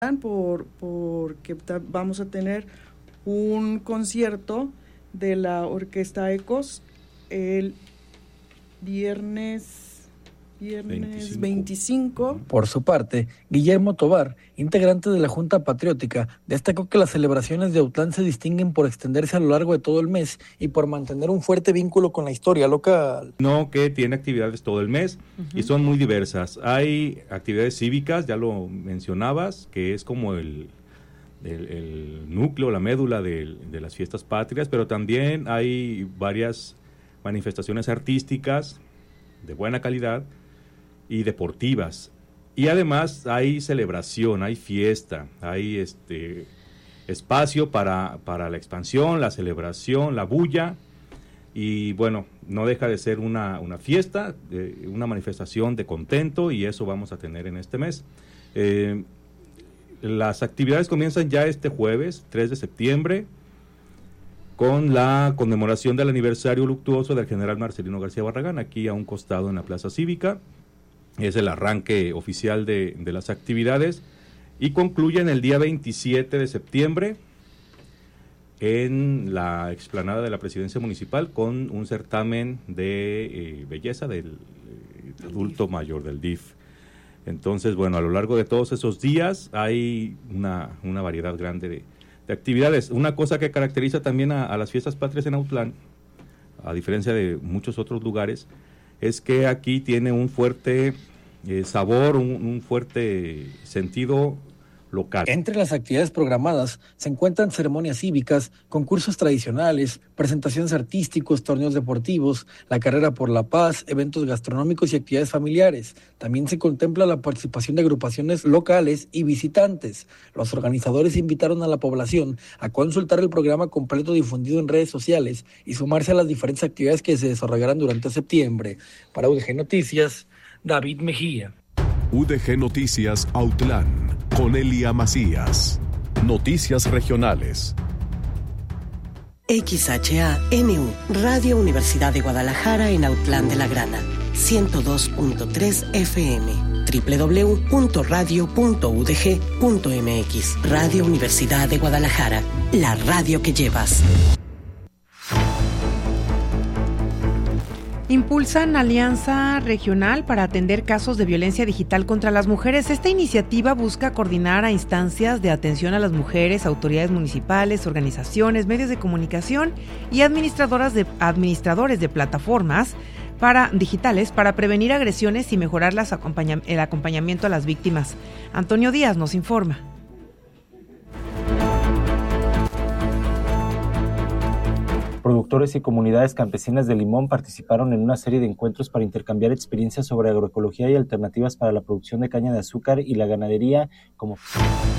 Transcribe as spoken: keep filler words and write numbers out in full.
por porque vamos a tener un concierto de la Orquesta Ecos el viernes Viernes veinticinco. Por su parte, Guillermo Tobar, integrante de la Junta Patriótica, destacó que las celebraciones de Autlán se distinguen por extenderse a lo largo de todo el mes y por mantener un fuerte vínculo con la historia local. No, que tiene actividades todo el mes uh-huh. y son muy diversas. Hay actividades cívicas, ya lo mencionabas, que es como el, el, el núcleo, la médula de, de las fiestas patrias, pero también hay varias manifestaciones artísticas de buena calidad y deportivas, y además hay celebración, hay fiesta, hay este espacio para, para la expansión, la celebración, la bulla, y bueno, no deja de ser una, una fiesta, eh, una manifestación de contento, y eso vamos a tener en este mes. Eh, las actividades comienzan ya este jueves, tres de septiembre, con la conmemoración del aniversario luctuoso del general Marcelino García Barragán, aquí a un costado en la Plaza Cívica. Es el arranque oficial de, de las actividades y concluyen el día veintisiete de septiembre en la explanada de la Presidencia Municipal con un certamen de eh, belleza del eh, adulto mayor, del D I F. Entonces, bueno, a lo largo de todos esos días hay una, una variedad grande de, de actividades. Una cosa que caracteriza también a, a las fiestas patrias en Autlán, a diferencia de muchos otros lugares, es que aquí tiene un fuerte eh, sabor, un, un fuerte sentido local. Entre las actividades programadas se encuentran ceremonias cívicas, concursos tradicionales, presentaciones artísticos, torneos deportivos, la carrera por la paz, eventos gastronómicos y actividades familiares. También se contempla la participación de agrupaciones locales y visitantes. Los organizadores invitaron a la población a consultar el programa completo difundido en redes sociales y sumarse a las diferentes actividades que se desarrollarán durante septiembre. Para U D G Noticias, David Mejía. U D G Noticias Autlán, con Elia Macías. Noticias regionales. X H A N U, Radio Universidad de Guadalajara en Autlán de la Grana, ciento dos punto tres F M, doble u doble u doble u punto radio punto u d g punto m x. Radio Universidad de Guadalajara, la radio que llevas. Impulsan alianza regional para atender casos de violencia digital contra las mujeres. Esta iniciativa busca coordinar a instancias de atención a las mujeres, autoridades municipales, organizaciones, medios de comunicación y administradoras de, administradores de plataformas para, digitales para prevenir agresiones y mejorar las acompaña, el acompañamiento a las víctimas. Antonio Díaz nos informa. Productores y comunidades campesinas de Limón participaron en una serie de encuentros para intercambiar experiencias sobre agroecología y alternativas para la producción de caña de azúcar y la ganadería como...